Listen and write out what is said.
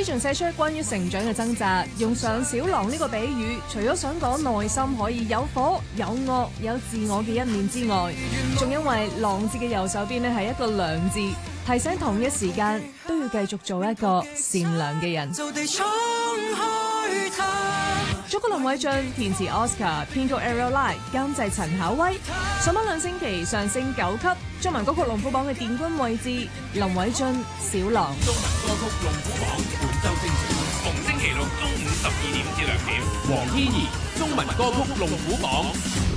MV 仲寫出關於成長嘅掙扎，用上小狼呢個比喻，除咗想講內心可以有火、有惡、有自我嘅一面之外，仲因為狼字嘅右手邊咧係一個良字，提醒同一時間都要繼續做一個善良嘅人。作曲林偉俊，填詞 Oscar， 編曲 Ariel Lai， 監製陳巧威。上榜2星期上升9級，中文歌曲龍虎榜嘅殿軍位置，林偉俊《小狼》。 中文歌曲龍虎榜本周精選，逢星期六中午12點至2點，黃天怡中文歌曲龍虎榜。